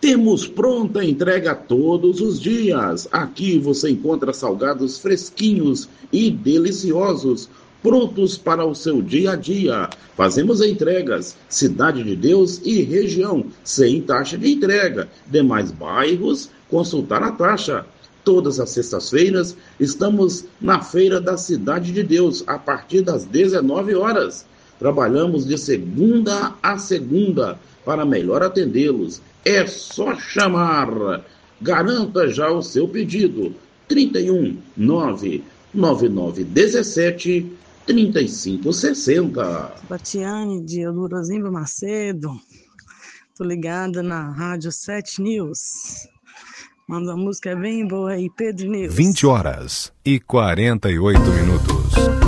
Temos pronta entrega todos os dias. Aqui você encontra salgados fresquinhos e deliciosos, prontos para o seu dia a dia. Fazemos entregas, Cidade de Deus e região, sem taxa de entrega. Demais bairros, consultar a taxa. Todas as sextas-feiras estamos na Feira da Cidade de Deus, a partir das 19 horas. Trabalhamos de segunda a segunda para melhor atendê-los. É só chamar. Garanta já o seu pedido. 31 99917 3560. Batiane de Eudorozimba Macedo. Tô ligada na Rádio 7 News. Manda uma música bem boa aí, Pedro News. 20 horas e 48 minutos.